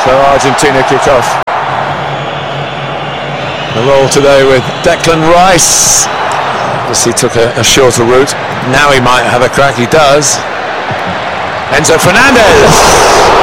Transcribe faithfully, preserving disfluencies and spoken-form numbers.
So Argentina kick off. The roll today with Declan Rice. Obviously took a, a shorter route. Now he might have a crack. He does. Enzo Fernandez.